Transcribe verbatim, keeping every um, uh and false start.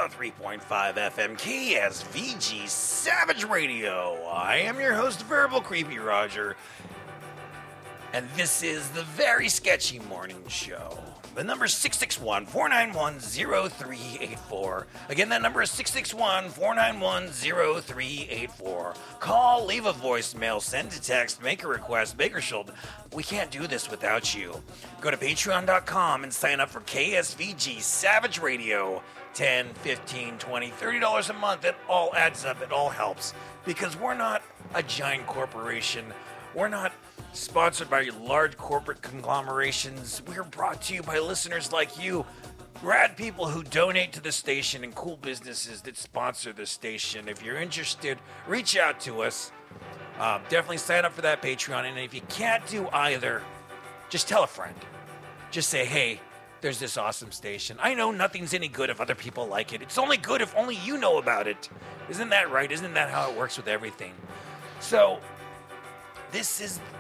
oh three point five F M K S V G Savage Radio. I am your host, Verbal Creepy Roger, and this is the very sketchy morning show. The number is six six one, four nine one, zero three eight four. Again, that number is six six one, four nine one, zero three eight four. Call, leave a voicemail, send a text, make a request, Bakersfield. We can't do this without you. Go to patreon dot com and sign up for K S V G Savage Radio. ten, fifteen, twenty, thirty dollars a month. It all adds up. It all helps. Because we're not a giant corporation. We're not sponsored by large corporate conglomerations. We're brought to you by listeners like you, rad people who donate to the station, and cool businesses that sponsor the station. If you're interested, reach out to us. Uh, definitely sign up for that Patreon. And if you can't do either, just tell a friend. Just say, hey, there's this awesome station. I know nothing's any good if other people like it. It's only good if only you know about it. Isn't that right? Isn't that how it works with everything? So, this is